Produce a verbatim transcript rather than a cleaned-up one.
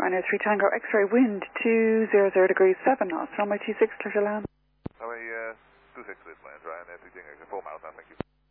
Ryanair three Tango X-ray, wind two hundred degrees seven knots, runway two six, clear to land. Runway uh, two six, this lands, Ryanair three Tango, four miles now, thank you.